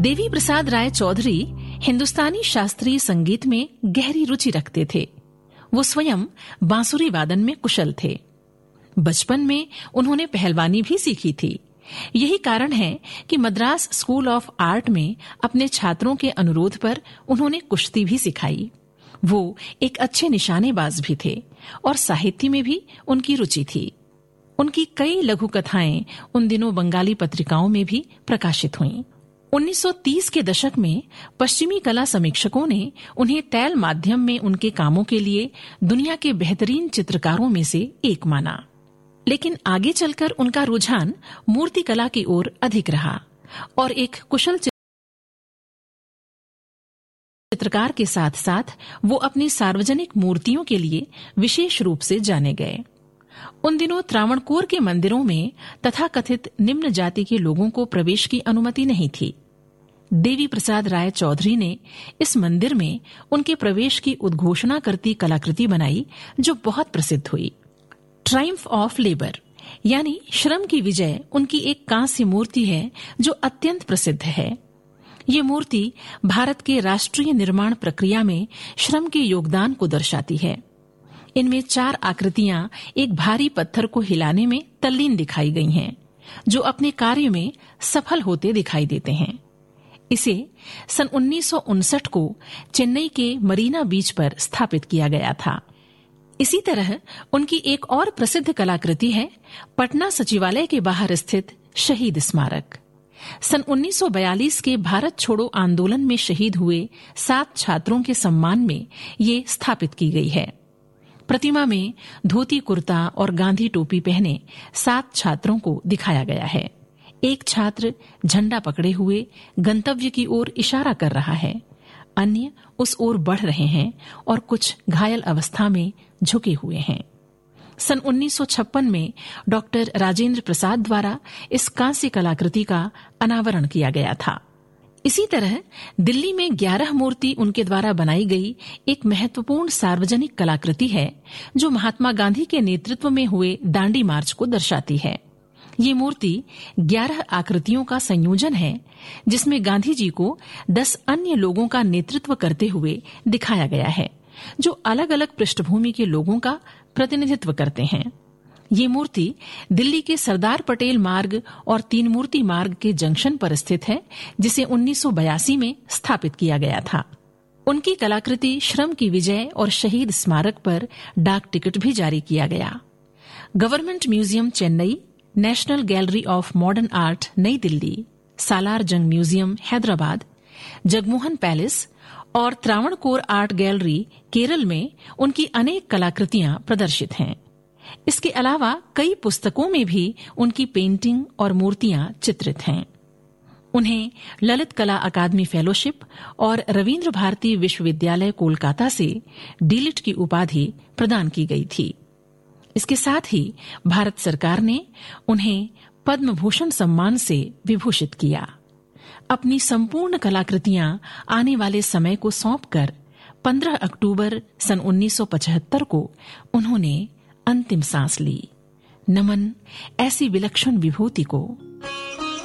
देवी प्रसाद राय चौधरी हिंदुस्तानी शास्त्रीय संगीत में गहरी रुचि रखते थे। वो स्वयं बांसुरी वादन में कुशल थे। बचपन में उन्होंने पहलवानी भी सीखी थी। यही कारण है कि मद्रास स्कूल ऑफ आर्ट में अपने छात्रों के अनुरोध पर उन्होंने कुश्ती भी सिखाई। वो एक अच्छे निशानेबाज भी थे और साहित्य में भी उनकी रुचि थी। उनकी कई लघु कथाएं उन दिनों बंगाली पत्रिकाओं में भी प्रकाशित हुईं। 1930 के दशक में पश्चिमी कला समीक्षकों ने उन्हें तैल माध्यम में उनके कामों के लिए दुनिया के बेहतरीन चित्रकारों में से एक माना। लेकिन आगे चलकर उनका रुझान मूर्ति कला की ओर अधिक रहा और एक कुशल चित्रकार के साथ साथ वो अपनी सार्वजनिक मूर्तियों के लिए विशेष रूप से जाने गए। उन दिनों त्रावणकोर के मंदिरों में तथाकथित निम्न जाति के लोगों को प्रवेश की अनुमति नहीं थी। देवी प्रसाद राय चौधरी ने इस मंदिर में उनके प्रवेश की उद्घोषणा करती कलाकृति बनाई जो बहुत प्रसिद्ध हुई। ट्रायम्फ ऑफ लेबर यानी श्रम की विजय उनकी एक कांस्य मूर्ति है जो अत्यंत प्रसिद्ध है। ये मूर्ति भारत के राष्ट्रीय निर्माण प्रक्रिया में श्रम के योगदान को दर्शाती है। इनमें 4 आकृतियां एक भारी पत्थर को हिलाने में तल्लीन दिखाई गई हैं, जो अपने कार्य में सफल होते दिखाई देते हैं। इसे सन 1959 को चेन्नई के मरीना बीच पर स्थापित किया गया था। इसी तरह उनकी एक और प्रसिद्ध कलाकृति है पटना सचिवालय के बाहर स्थित शहीद स्मारक। सन 1942 के भारत छोड़ो आंदोलन में शहीद हुए 7 छात्रों के सम्मान में ये स्थापित की गई है। प्रतिमा में धोती कुर्ता और गांधी टोपी पहने 7 छात्रों को दिखाया गया है। एक छात्र झंडा पकड़े हुए गंतव्य की ओर इशारा कर रहा है, अन्य उस ओर बढ़ रहे हैं और कुछ घायल अवस्था में झुके हुए हैं। सन 1956 में डॉक्टर राजेंद्र प्रसाद द्वारा इस कांस्य कलाकृति का अनावरण किया गया था। इसी तरह दिल्ली में 11 मूर्ति उनके द्वारा बनाई गई एक महत्वपूर्ण सार्वजनिक कलाकृति है जो महात्मा गांधी के नेतृत्व में हुए दांडी मार्च को दर्शाती है। ये मूर्ति 11 आकृतियों का संयोजन है जिसमें गांधी जी को 10 अन्य लोगों का नेतृत्व करते हुए दिखाया गया है जो अलग अलग पृष्ठभूमि के लोगों का प्रतिनिधित्व करते हैं। ये मूर्ति दिल्ली के सरदार पटेल मार्ग और 3 मूर्ति मार्ग के जंक्शन पर स्थित है जिसे 1982 में स्थापित किया गया था। उनकी कलाकृति श्रम की विजय और शहीद स्मारक पर डाक टिकट भी जारी किया गया। Government museum Chennai, national gallery of modern art नई दिल्ली, सालार जंग म्यूजियम हैदराबाद, जगमोहन पैलेस और त्रावणकोर आर्ट गैलरी केरल में उनकी अनेक कलाकृतियां प्रदर्शित हैं। इसके अलावा कई पुस्तकों में भी उनकी पेंटिंग और मूर्तियां चित्रित हैं। उन्हें ललित कला अकादमी फेलोशिप और रविंद्र भारती विश्वविद्यालय कोलकाता से डीलिट की उपाधि प्रदान की गई थी। इसके साथ ही भारत सरकार ने उन्हें पद्म भूषण सम्मान से विभूषित किया। अपनी संपूर्ण कलाकृतियां आने वाले समय को सौंपकर 15 अक्टूबर सन 1975 को उन्होंने अंतिम सांस ली। नमन ऐसी विलक्षण विभूति को।